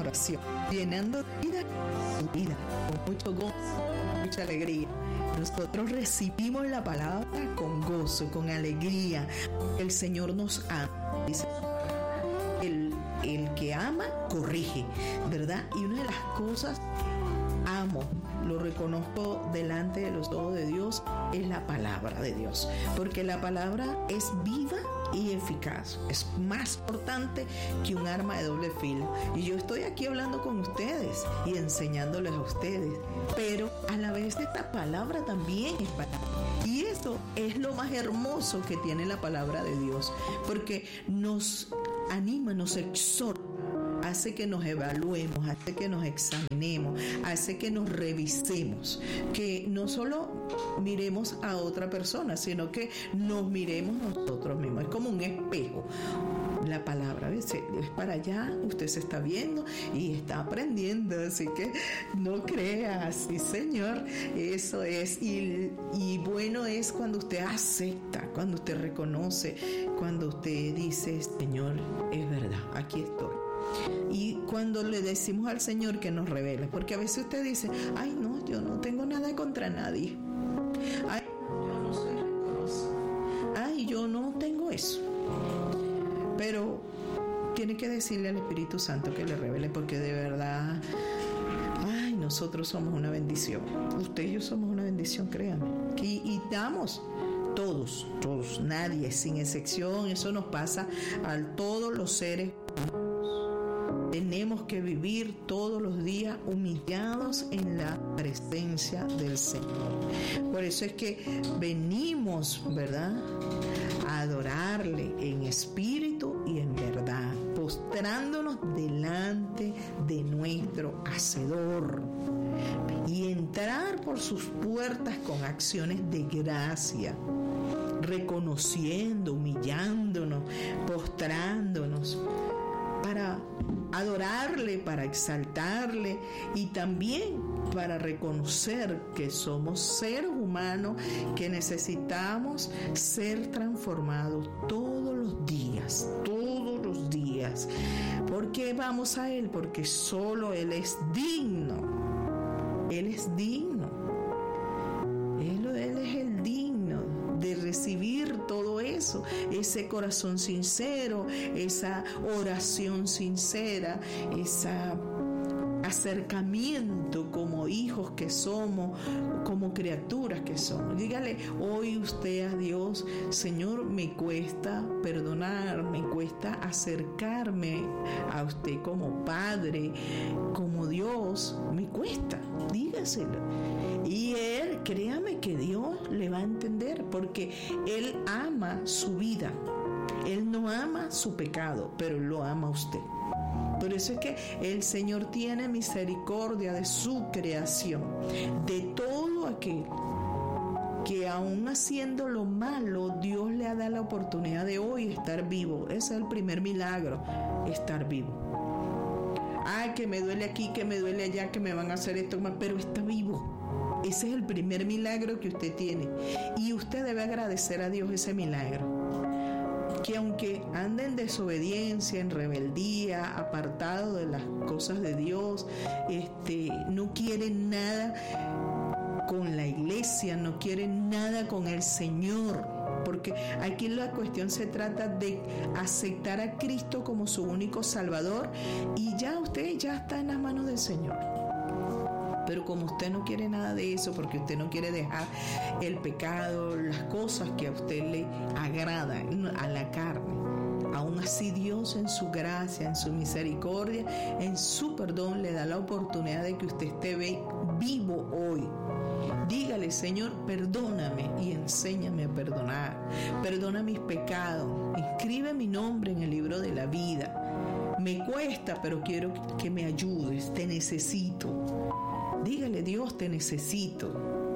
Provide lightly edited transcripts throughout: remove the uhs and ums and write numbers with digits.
salvación, llenando vida con vida, con mucho gozo, mucha alegría. Nosotros recibimos la palabra con gozo, con alegría. El Señor nos ama. Dice, el que ama, corrige, ¿verdad? Y una de las cosas, amo, lo reconozco delante de los ojos de Dios, es la palabra de Dios. Porque la palabra es viva y eficaz. Es más importante que un arma de doble filo. Y yo estoy aquí hablando con ustedes y enseñándoles a ustedes. Pero a la vez esta palabra también es para mí. Y eso es lo más hermoso que tiene la palabra de Dios. Porque nos anima, nos exhorta, hace que nos evaluemos, hace que nos examinemos, hace que nos revisemos, que no solo miremos a otra persona, sino que nos miremos nosotros mismos. Es como un espejo. La palabra es para allá, usted se está viendo y está aprendiendo, así que no crea, sí Señor, eso es. Y bueno es cuando usted acepta, cuando usted reconoce, cuando usted dice, Señor, es verdad, aquí estoy. Y cuando le decimos al Señor que nos revele, porque a veces usted dice, ay no, yo no tengo nada contra nadie, ay, yo no soy rencoroso, ay, yo no tengo eso. Pero tiene que decirle al Espíritu Santo que le revele, porque de verdad, ay, nosotros somos una bendición. Usted y yo somos una bendición, créanme. Y damos todos, nadie, sin excepción. Eso nos pasa a todos los seres humanos. Tenemos que vivir todos los días humillados en la presencia del Señor. Por eso es que venimos, ¿verdad?, a adorarle en espíritu y en verdad, postrándonos delante de nuestro Hacedor y entrar por sus puertas con acciones de gracia, reconociendo, humillándonos, postrándonos para adorarle, para exaltarle y también para reconocer que somos seres humanos que necesitamos ser transformados todos los días. ¿Por qué vamos a Él? Porque solo Él es digno. Él es digno. Él es el digno de recibir todo eso, ese corazón sincero, esa oración sincera, ese acercamiento como hijos que somos, como criaturas que somos. Dígale hoy usted a Dios, Señor, me cuesta perdonar, me cuesta acercarme a usted como Padre, como Dios, me cuesta, dígaselo. Y Él, créame que Dios le va a entender, porque Él ama su vida. Él no ama su pecado, pero Él lo ama a usted. Por eso es que el Señor tiene misericordia de su creación, de todo aquel que aún haciendo lo malo, Dios le ha dado la oportunidad de hoy estar vivo. Ese es el primer milagro, estar vivo. Ay, que me duele aquí, que me duele allá, que me van a hacer esto, pero está vivo. Ese es el primer milagro que usted tiene. Y usted debe agradecer a Dios ese milagro. Que aunque ande en desobediencia, en rebeldía, apartado de las cosas de Dios, no quiere nada con la iglesia, no quiere nada con el Señor, porque aquí la cuestión se trata de aceptar a Cristo como su único Salvador y ya usted ya está en las manos del Señor. Pero como usted no quiere nada de eso, porque usted no quiere dejar el pecado, las cosas que a usted le agradan a la carne, aún así Dios en su gracia, en su misericordia, en su perdón le da la oportunidad de que usted esté vivo hoy. Dígale, Señor, perdóname y enséñame a perdonar. Perdona mis pecados. Inscribe mi nombre en el libro de la vida. Me cuesta, pero quiero que me ayudes. Te necesito. Dígale, Dios, te necesito.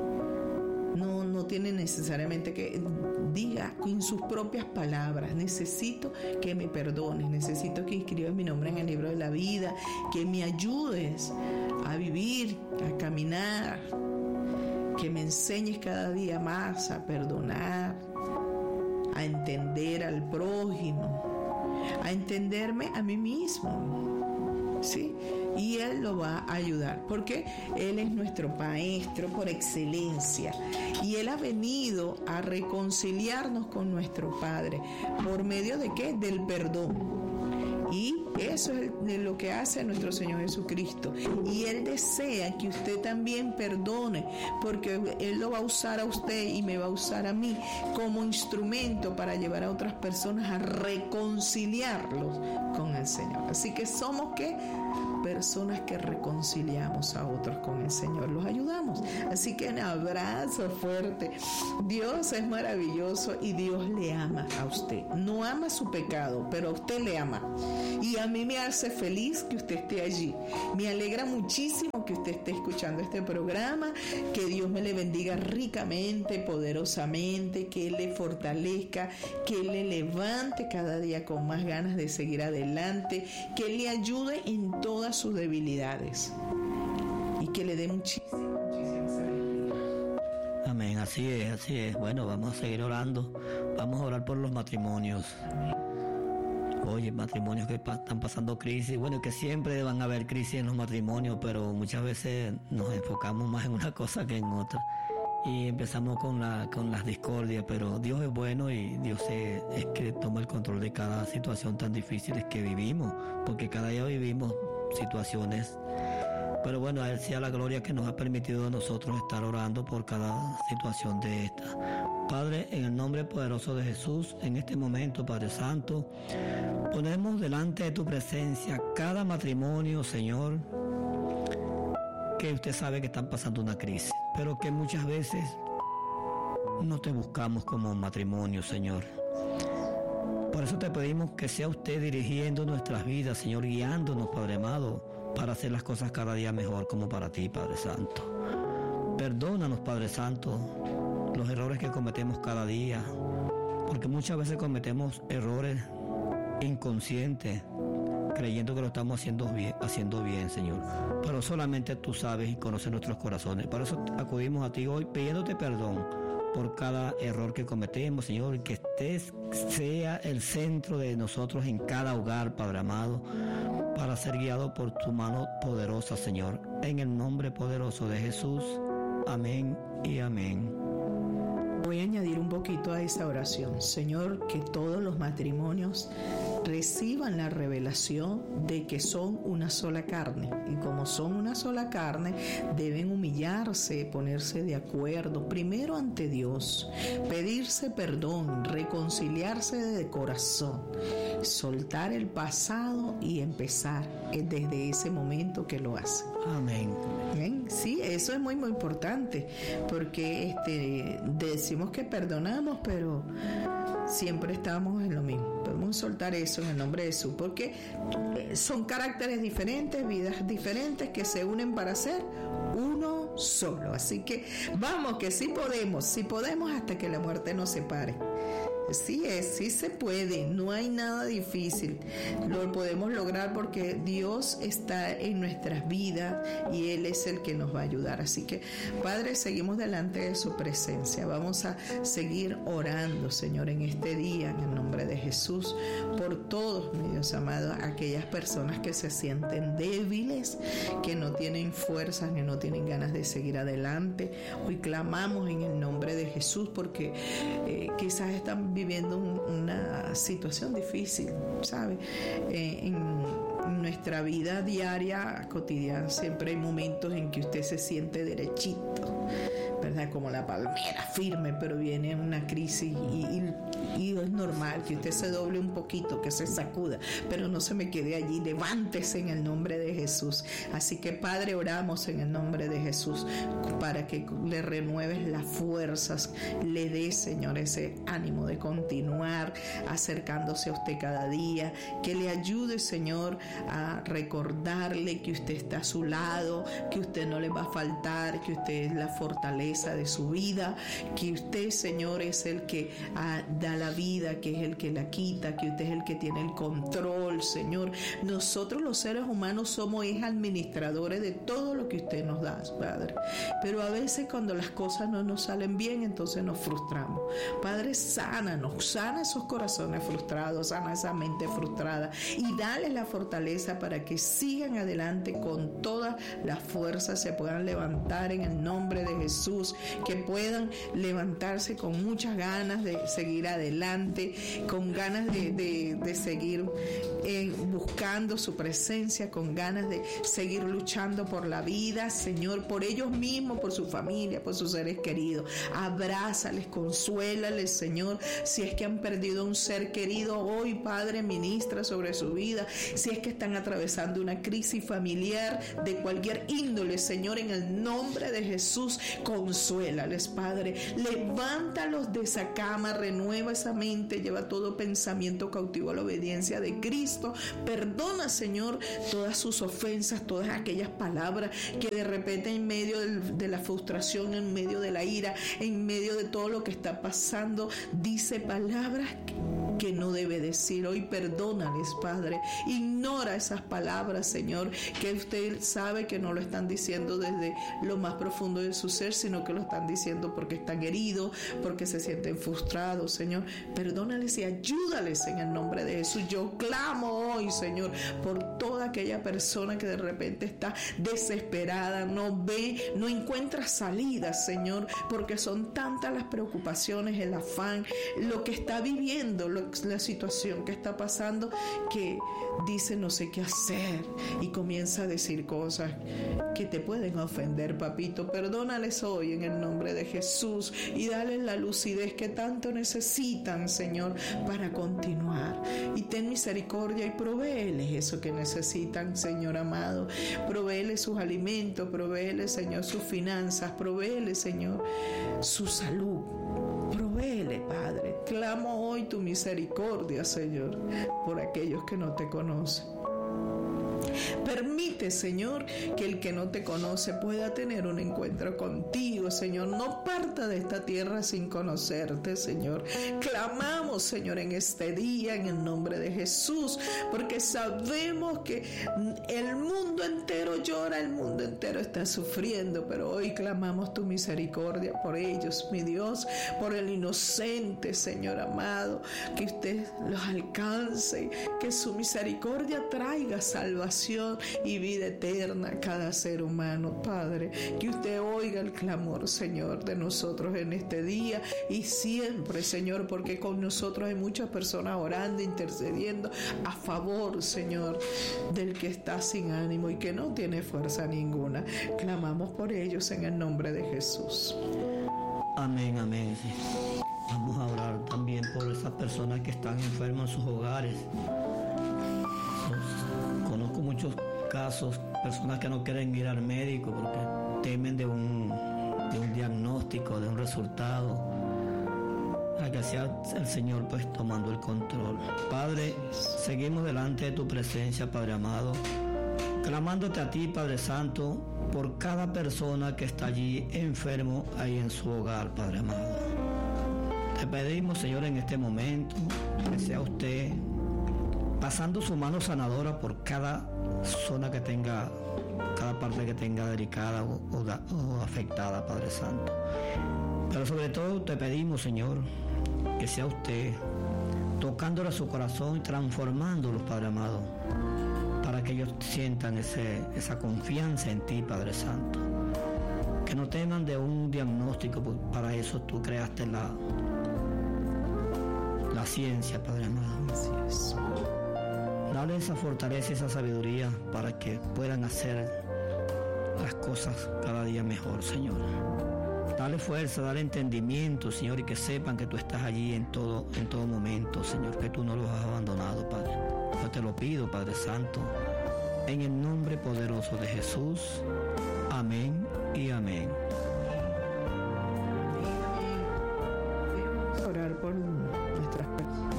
No tiene necesariamente que diga en sus propias palabras, necesito que me perdones, necesito que inscribas mi nombre en el libro de la vida, que me ayudes a vivir, a caminar, que me enseñes cada día más a perdonar, a entender al prójimo, a entenderme a mí mismo. ¿sí? Y Él lo va a ayudar, porque Él es nuestro maestro por excelencia. Y Él ha venido a reconciliarnos con nuestro Padre. ¿Por medio de qué? Del perdón. Y eso es lo que hace nuestro Señor Jesucristo. Y Él desea que usted también perdone, porque Él lo va a usar a usted y me va a usar a mí como instrumento para llevar a otras personas a reconciliarlos con el Señor. Así que somos ¿qué? Personas que reconciliamos a otros con el Señor, los ayudamos. Así que un abrazo fuerte. Dios es maravilloso y Dios le ama a usted. No ama su pecado, pero a usted le ama. Y a mí me hace feliz que usted esté allí. Me alegra muchísimo que usted esté escuchando este programa. Que Dios me le bendiga ricamente, poderosamente, que Él le fortalezca, que Él le levante cada día con más ganas de seguir adelante, que Él le ayude en todas sus debilidades y que le dé muchísima sabiduría. Amén, así es. Bueno, vamos a seguir orando. Vamos a orar por los matrimonios. Oye, matrimonios que están pasando crisis, bueno, que siempre van a haber crisis en los matrimonios, pero muchas veces nos enfocamos más en una cosa que en otra y empezamos con las discordias, pero Dios es bueno y Dios es que toma el control de cada situación tan difícil que vivimos, porque cada día vivimos situaciones, pero bueno, a Él sea la gloria que nos ha permitido a nosotros estar orando por cada situación de esta. Padre, en el nombre poderoso de Jesús, en este momento, Padre Santo, ponemos delante de tu presencia cada matrimonio, Señor, que usted sabe que están pasando una crisis, pero que muchas veces no te buscamos como matrimonio, Señor. Por eso te pedimos que sea usted dirigiendo nuestras vidas, Señor, guiándonos, Padre amado, para hacer las cosas cada día mejor como para ti, Padre Santo. Perdónanos, Padre Santo, los errores que cometemos cada día, porque muchas veces cometemos errores inconscientes, creyendo que lo estamos haciendo bien, Señor. Pero solamente tú sabes y conoces nuestros corazones. Por eso acudimos a ti hoy pidiéndote perdón por cada error que cometemos, Señor, y que sea el centro de nosotros en cada hogar, Padre amado, para ser guiado por tu mano poderosa, Señor. En el nombre poderoso de Jesús. Amén y amén. Voy a añadir un poquito a esa oración. Señor, que todos los matrimonios reciban la revelación de que son una sola carne, y como son una sola carne deben humillarse, ponerse de acuerdo primero ante Dios, pedirse perdón, reconciliarse de corazón, soltar el pasado y empezar desde ese momento que lo hacen. Amén. ¿Bien? Sí, eso es muy muy importante, porque decimos que perdonamos, pero siempre estamos en lo mismo. Podemos soltar eso en el nombre de Jesús, porque son caracteres diferentes, vidas diferentes que se unen para ser uno solo. Así que vamos, que sí podemos hasta que la muerte nos separe. Sí se puede, no hay nada difícil, lo podemos lograr porque Dios está en nuestras vidas y Él es el que nos va a ayudar. Así que, Padre, seguimos delante de su presencia, vamos a seguir orando, Señor, en este día, en el nombre de Jesús, por todos, mi Dios amado, aquellas personas que se sienten débiles, que no tienen fuerzas, que no tienen ganas de seguir adelante. Hoy clamamos en el nombre de Jesús porque quizás están viviendo una situación difícil, ¿sabe? En nuestra vida diaria, cotidiana, siempre hay momentos en que usted se siente derechito, ¿verdad? Como la palmera firme, pero viene una crisis y es normal que usted se doble un poquito, que se sacuda, pero no se me quede allí. Levántese en el nombre de Jesús. Así que, Padre, oramos en el nombre de Jesús para que le renueves las fuerzas, le des, Señor, ese ánimo de continuar acercándose a usted cada día, que le ayude, Señor, a recordarle que usted está a su lado, que usted no le va a faltar, que usted es la fortaleza fortaleza de su vida, que usted, Señor, es el que da la vida, que es el que la quita, que usted es el que tiene el control, Señor. Nosotros los seres humanos somos administradores de todo lo que usted nos da, Padre. Pero a veces cuando las cosas no nos salen bien, entonces nos frustramos. Padre, sánanos, sana esos corazones frustrados, sana esa mente frustrada y dale la fortaleza para que sigan adelante con todas las fuerzas, se puedan levantar en el nombre de Jesús, que puedan levantarse con muchas ganas de seguir adelante, con ganas de seguir buscando su presencia, con ganas de seguir luchando por la vida, Señor, por ellos mismos, por su familia, por sus seres queridos. Abrázales, consuélales, Señor. Si es que han perdido un ser querido hoy, Padre, ministra sobre su vida. Si es que están atravesando una crisis familiar de cualquier índole, Señor, en el nombre de Jesús, consuélales, Padre. Levántalos de esa cama, renueva esa mente, lleva todo pensamiento cautivo a la obediencia de Cristo. Perdona, Señor, todas sus ofensas, todas aquellas palabras que de repente en medio de la frustración, en medio de la ira, en medio de todo lo que está pasando, dice palabras que no debe decir. Hoy perdónales, Padre. Ignora esas palabras, Señor, que usted sabe que no lo están diciendo desde lo más profundo de su ser, sino que lo están diciendo porque están heridos, porque se sienten frustrados, Señor. Perdónales y ayúdales en el nombre de Jesús. Yo clamo hoy, Señor, por toda aquella persona que de repente está desesperada, no ve, no encuentra salida, Señor, porque son tantas las preocupaciones, el afán, lo que está viviendo, la situación que está pasando, que dice no sé qué hacer y comienza a decir cosas que te pueden ofender, papito. Perdónales hoy en el nombre de Jesús y dale la lucidez que tanto necesitan, Señor, para continuar. Y ten misericordia y provéeles eso que necesitan, Señor amado. Provéeles sus alimentos, provéeles, Señor, sus finanzas, provéeles, Señor, su salud. Provéele, Padre. Clamo hoy tu misericordia, Señor, por aquellos que no te conocen. Permite, Señor, que el que no te conoce pueda tener un encuentro contigo, Señor. No parta de esta tierra sin conocerte, Señor. Clamamos, Señor, en este día, en el nombre de Jesús, porque sabemos que el mundo entero llora, el mundo entero está sufriendo, pero hoy clamamos tu misericordia por ellos, mi Dios, por el inocente, Señor amado, que usted los alcance, que su misericordia traiga salvación y vida eterna a cada ser humano, Padre. Que usted oiga el clamor, Señor, de nosotros en este día y siempre, Señor, porque con nosotros hay muchas personas orando, intercediendo a favor, Señor, del que está sin ánimo y que no tiene fuerza ninguna. Clamamos por ellos en el nombre de Jesús. Amén, amén. Sí. Vamos a orar también por esas personas que están enfermas en sus hogares. Conozco muchos casos, personas que no quieren ir al médico porque temen de un diagnóstico, de un resultado, para que sea el Señor pues tomando el control. Padre, seguimos delante de tu presencia, Padre amado, clamándote a ti, Padre Santo, por cada persona que está allí enfermo ahí en su hogar, Padre amado. Te pedimos, Señor, en este momento que sea usted pasando su mano sanadora por cada zona que tenga, cada parte que tenga delicada o afectada, Padre Santo. Pero sobre todo te pedimos, Señor, que sea usted tocándole a su corazón y transformándolos, Padre amado, para que ellos sientan esa confianza en ti, Padre Santo. Que no teman de un diagnóstico, pues para eso tú creaste la ciencia, Padre amado. Gracias. Dale esa fortaleza y esa sabiduría para que puedan hacer las cosas cada día mejor, Señor. Dale fuerza, dale entendimiento, Señor, y que sepan que tú estás allí en todo momento, Señor, que tú no los has abandonado, Padre. Yo te lo pido, Padre Santo, en el nombre poderoso de Jesús. Amén y amén. Vamos a orar por nuestras personas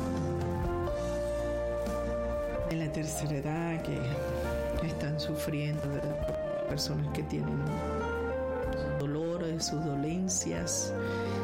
en la tercera edad que están sufriendo, ¿verdad? Personas que tienen dolores de sus dolencias.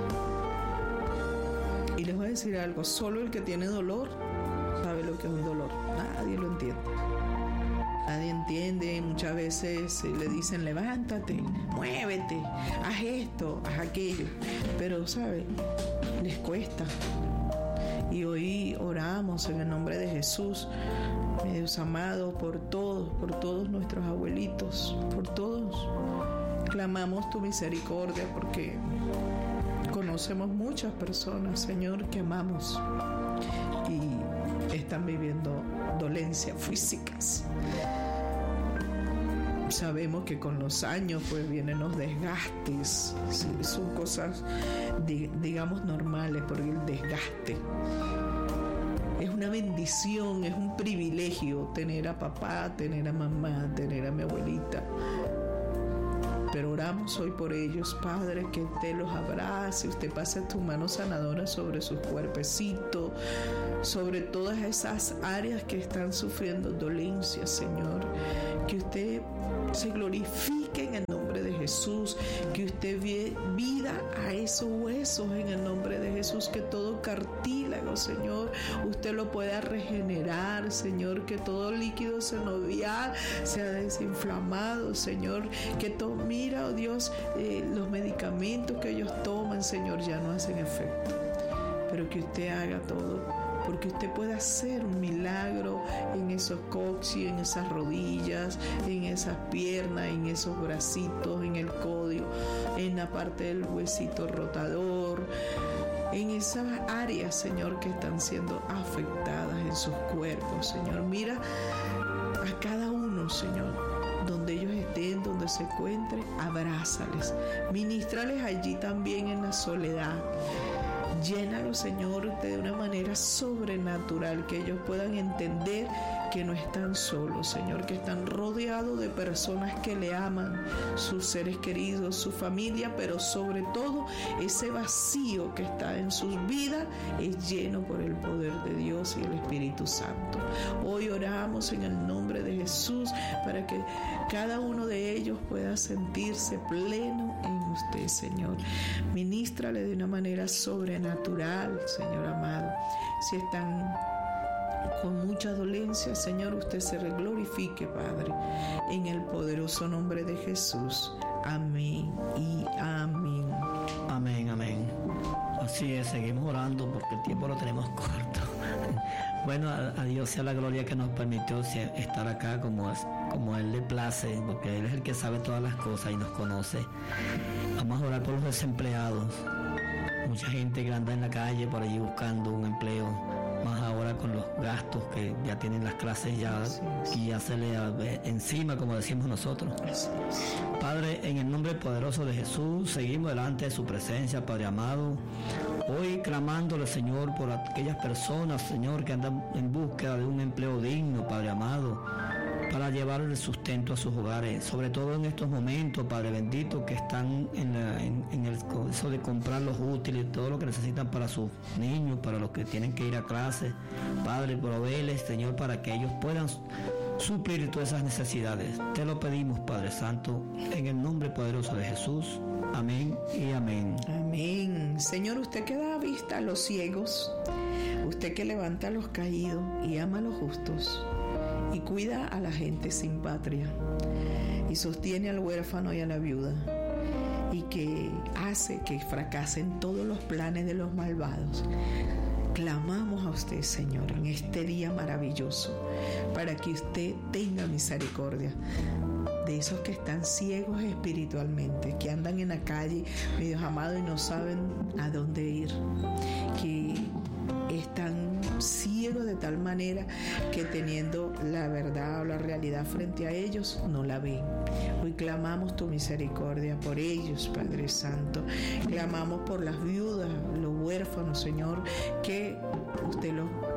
Y les voy a decir algo, solo el que tiene dolor sabe lo que es un dolor. Nadie lo entiende. Nadie entiende. Muchas veces le dicen, levántate, muévete, haz esto, haz aquello. Pero, ¿sabe? Les cuesta. Y hoy oramos en el nombre de Jesús, mi Dios amado, por todos nuestros abuelitos, por todos. Clamamos tu misericordia porque conocemos muchas personas, Señor, que amamos y están viviendo dolencias físicas. Sabemos que con los años pues vienen los desgastes, sí, son cosas digamos normales, porque el desgaste es una bendición, es un privilegio tener a papá, tener a mamá, tener a mi abuelita. Pero oramos hoy por ellos, Padre, que usted los abrace, usted pase tu mano sanadora sobre sus cuerpecitos, sobre todas esas áreas que están sufriendo dolencias, Señor. Que usted se glorifique en el nombre de Jesús, que usted dé vida a esos huesos en el nombre de Jesús, que todo cartílago, Señor, usted lo pueda regenerar, Señor, que todo líquido sinovial sea desinflamado, Señor, que todo, mira, oh Dios, los medicamentos que ellos toman, Señor, ya no hacen efecto, pero que usted haga todo, porque usted puede hacer un milagro en esos coxis, en esas rodillas, en esas piernas, en esos bracitos, en el codo, en la parte del huesito rotador, en esas áreas, Señor, que están siendo afectadas en sus cuerpos, Señor. Mira a cada uno, Señor, donde ellos estén, donde se encuentren, abrázales, ministrales allí también en la soledad. Llénalos, Señor, de una manera sobrenatural, que ellos puedan entender que no están solos, Señor, que están rodeados de personas que le aman, sus seres queridos, su familia, pero sobre todo ese vacío que está en sus vidas es lleno por el poder de Dios y el Espíritu Santo. Hoy oramos en el nombre de Jesús para que cada uno de ellos pueda sentirse pleno en usted, Señor. Ministrale de una manera sobrenatural, Señor amado. Si están con mucha dolencia, Señor, usted se glorifique, Padre, en el poderoso nombre de Jesús. Amén y amén. Amén, amén. Así es, seguimos orando porque el tiempo lo tenemos corto. Bueno, a Dios sea la gloria que nos permitió estar acá como Él le place, porque Él es el que sabe todas las cosas y nos conoce. Vamos a orar por los desempleados. Mucha gente que anda en la calle por allí buscando un empleo, más ahora con los gastos que ya tienen las clases ya y ya se le encima, como decimos nosotros. Padre, en el nombre poderoso de Jesús, seguimos delante de su presencia, Padre amado. Hoy clamándole, Señor, por aquellas personas, Señor, que andan en búsqueda de un empleo digno, Padre amado, para llevar el sustento a sus hogares, sobre todo en estos momentos, Padre bendito, que están en el eso de comprar los útiles, todo lo que necesitan para sus niños, para los que tienen que ir a clase. Padre, provéeles, Señor, para que ellos puedan suplir todas esas necesidades. Te lo pedimos, Padre Santo, en el nombre poderoso de Jesús. Amén y amén. Amén. Señor, usted que da vista a los ciegos, usted que levanta a los caídos y ama a los justos, y cuida a la gente sin patria, y sostiene al huérfano y a la viuda, y que hace que fracasen todos los planes de los malvados. Clamamos a usted, Señor, en este día maravilloso, para que usted tenga misericordia de esos que están ciegos espiritualmente, que andan en la calle, mi Dios amado, y no saben a dónde ir, que están ciegos de tal manera que teniendo la verdad o la realidad frente a ellos no la ven. Hoy clamamos tu misericordia por ellos, Padre Santo. Clamamos por las viudas, los huérfanos, Señor, que usted los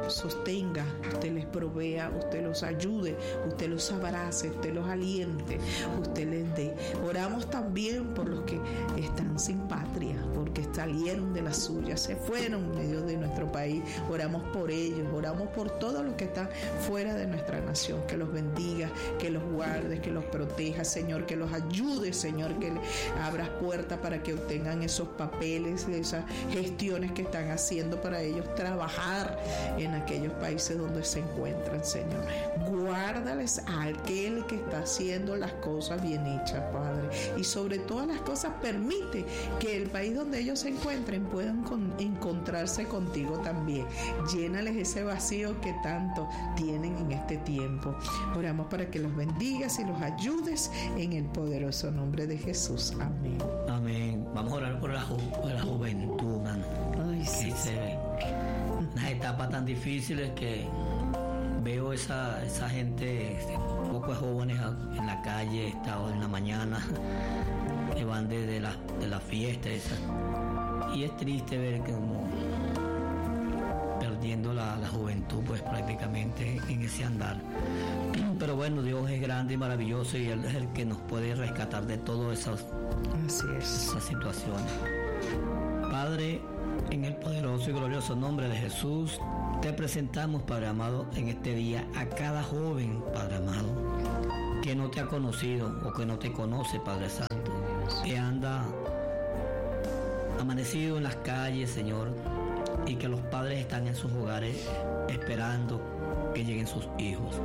sostenga, usted les provea, usted los ayude, usted los abrace, usted los aliente, usted les dé. Oramos también por los que están sin patria, porque salieron de la suya, se fueron en medio de nuestro país. Oramos por ellos, oramos por todos los que están fuera de nuestra nación, que los bendiga, que los guarde, que los proteja, Señor, que los ayude, Señor, que abras puertas para que obtengan esos papeles, esas gestiones que están haciendo para ellos trabajar en aquellos países donde se encuentran, Señor. Guárdales a aquel que está haciendo las cosas bien hechas, Padre, y sobre todas las cosas permite que el país donde ellos se encuentren puedan encontrarse contigo también. Llénales ese vacío que tanto tienen en este tiempo. Oramos para que los bendigas y los ayudes en el poderoso nombre de Jesús. Amén. Amén. Vamos a orar por la juventud, mano. Ay, sí. Unas etapas tan difíciles que veo esa gente, pocos jóvenes en la calle, esta hora en la mañana, que van de la fiesta esa. Y es triste ver que como perdiendo la juventud, pues prácticamente en ese andar. Pero bueno, Dios es grande y maravilloso y Él es el que nos puede rescatar de todas esas situaciones. Padre, en el poderoso y glorioso nombre de Jesús, te presentamos, Padre amado, en este día a cada joven, Padre amado, que no te ha conocido o que no te conoce, Padre Santo, que anda amanecido en las calles, Señor, y que los padres están en sus hogares esperando que lleguen sus hijos.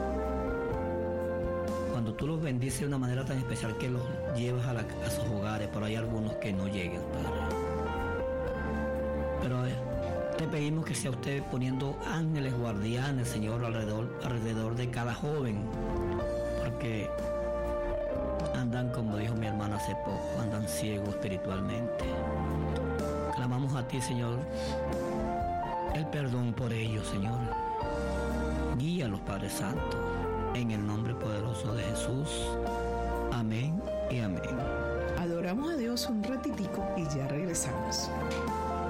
Cuando tú los bendices de una manera tan especial que los llevas a sus hogares, pero hay algunos que no llegan, Padre. Pero te pedimos que sea usted poniendo ángeles guardianes, Señor, alrededor de cada joven, porque andan, como dijo mi hermana hace poco, andan ciegos espiritualmente. Clamamos a ti, Señor, el perdón por ellos, Señor. Guíalos, Padre Santo, en el nombre poderoso de Jesús. Amén y amén. Adoramos a Dios un ratitico y ya regresamos.